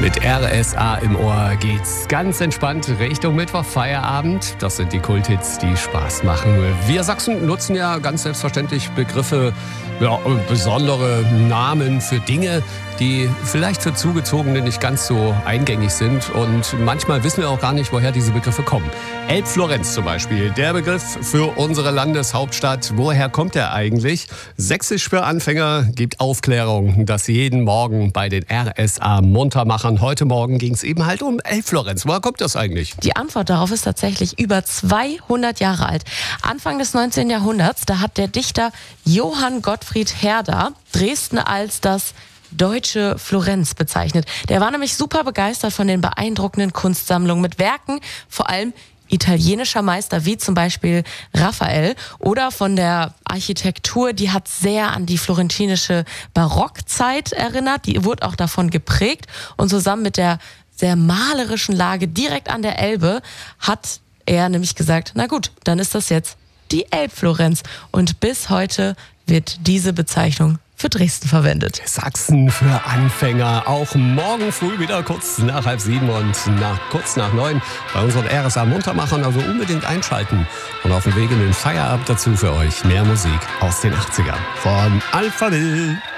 Mit RSA im Ohr geht's ganz entspannt Richtung Mittwoch-Feierabend. Das sind die Kulthits, die Spaß machen. Wir Sachsen nutzen ja ganz selbstverständlich Begriffe, besondere Namen für Dinge, die vielleicht für Zugezogene nicht ganz so eingängig sind. Und manchmal wissen wir auch gar nicht, woher diese Begriffe kommen. Elbflorenz zum Beispiel, der Begriff für unsere Landeshauptstadt. Woher kommt er eigentlich? Sächsisch für Anfänger gibt Aufklärung, das jeden Morgen bei den RSA Muntermachern. Heute Morgen ging es eben halt um Elbflorenz. Woher kommt das eigentlich? Die Antwort darauf ist tatsächlich über 200 Jahre alt. Anfang des 19. Jahrhunderts, da hat der Dichter Johann Gottfried Herder Dresden als das deutsche Florenz bezeichnet. Der war nämlich super begeistert von den beeindruckenden Kunstsammlungen mit Werken, vor allem italienischer Meister wie zum Beispiel Raphael, oder von der Architektur, die hat sehr an die florentinische Barockzeit erinnert, die wurde auch davon geprägt, und zusammen mit der sehr malerischen Lage direkt an der Elbe hat er nämlich gesagt, na gut, dann ist das jetzt die Elbflorenz, und bis heute wird diese Bezeichnung für Dresden verwendet. Sachsen für Anfänger. Auch morgen früh wieder kurz nach 6:30 und kurz nach 9 bei unseren RSA Muntermachern. Also unbedingt einschalten. Und auf dem Weg in den Feierabend dazu für euch mehr Musik aus den 80ern von Alphaville.